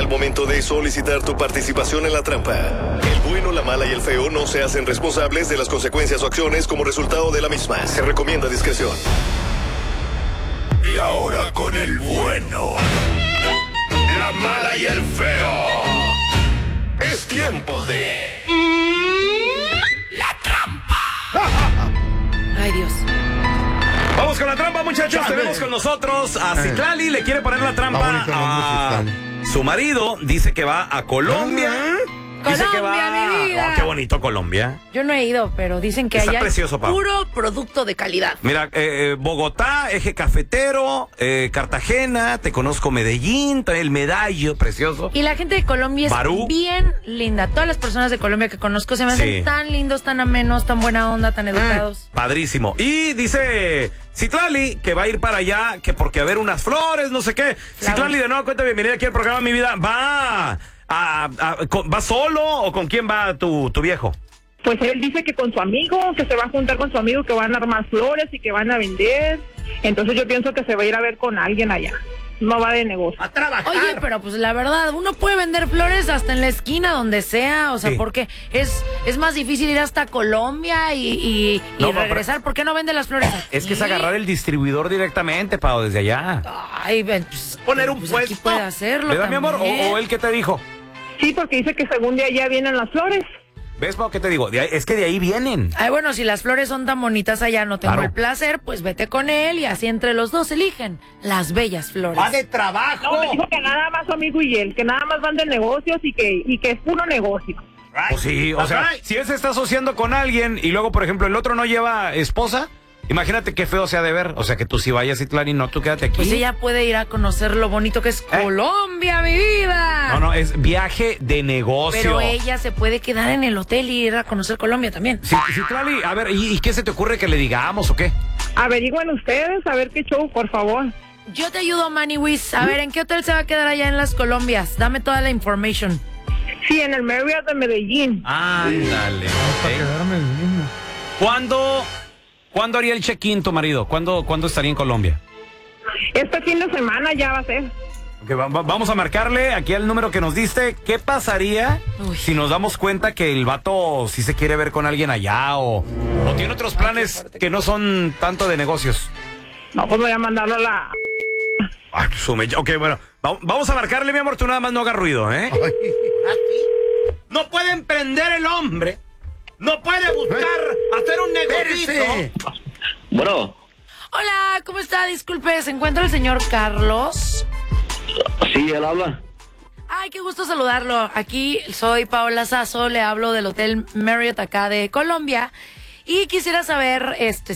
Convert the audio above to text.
al momento de solicitar tu participación en la trampa. El bueno, la mala y el feo no se hacen responsables de las consecuencias o acciones como resultado de la misma. Se recomienda discreción. Y ahora con el bueno, la mala y el feo. Es tiempo de... la trampa. Ay, Dios. Vamos con la trampa, muchachos. Dale. Tenemos con nosotros a Citlali. Le quiere poner la trampa bonito el nombre, a Citlali. su marido. Dice que va a Colombia. Dice que Colombia, mi vida. Oh, qué bonito Colombia. Yo no he ido, pero dicen que Está allá precioso, hay Pau. puro producto de calidad. Mira, Bogotá, Eje Cafetero, Cartagena, te conozco Medellín, el Medallo, precioso. Y la gente de Colombia es Barú. bien linda. Todas las personas de Colombia que conozco se me hacen Sí. tan lindos, tan amenos, tan buena onda, tan educados. Padrísimo. Y dice Citlali que va a ir para allá, que porque a ver unas flores, no sé qué. Citlali, de nuevo cuenta, bienvenida aquí al programa Mi Vida. ¿Va solo o con quién va tu viejo? Pues él dice que con su amigo, que se va a juntar con su amigo, que van a armar flores y que van a vender. Entonces yo pienso que se va a ir a ver con alguien allá. No va de negocio. A trabajar. Oye, pero pues la verdad, uno puede vender flores hasta en la esquina, donde sea. O sea, Sí. porque es más difícil ir hasta Colombia y No, pero- regresar. ¿Por qué no vende las flores aquí? Es que es agarrar el distribuidor directamente, Pau, desde allá. Ay, ven, pues, Poner un pues puesto. aquí puede hacerlo. ¿Verdad, mi amor? también. ¿O él qué te dijo? Sí, porque dice que según de allá vienen las flores. ¿Ves, Pau, qué te digo? Es que de ahí vienen. Ay, bueno, si las flores son tan bonitas allá, no tengo Claro. el placer, pues vete con él y así entre los dos eligen las bellas flores. Va de trabajo. No, me dijo que nada más su amigo y él, que nada más van de negocios y que es puro negocio. Pues sí, o sea, si él se está asociando con alguien y luego, por ejemplo, el otro no lleva esposa, imagínate qué feo se ha de ver. O sea, que tú sí vayas, Citlali, no, tú quédate aquí. Pues ella puede ir a conocer lo bonito que es Colombia, mi vida. No, no, es viaje de negocio. Pero ella se puede quedar en el hotel y ir a conocer Colombia también. Citlali, a ver, ¿y qué se te ocurre que le digamos o qué? Averigüen ustedes a ver qué show, por favor. Yo te ayudo, Manny Wiz. A ver, ¿en qué hotel se va a quedar allá en las Colombias? Dame toda la information. Sí, en el Marriott de Medellín. Ándale. Para quedarme el mismo. ¿Cuándo haría el check-in tu marido? ¿Cuándo estaría en Colombia? Este fin de semana ya va a ser. Ok, vamos a marcarle aquí al número que nos diste. ¿Qué pasaría Uy. si nos damos cuenta que el vato sí se quiere ver con alguien allá o tiene otros planes que no son tanto de negocios? No, pues voy a mandarlo a la... Ay, ok, bueno, vamos a marcarle, mi amor, tú nada más no hagas ruido, ¿eh? No puede emprender el hombre, no puede buscar hacer un negocio. Bueno, Hola, ¿cómo está? Disculpe, ¿se encuentra el señor Carlos? sí, él habla. Ay, qué gusto saludarlo. Aquí soy Paola Sasso, le hablo del Hotel Marriott acá de Colombia. Y quisiera saber,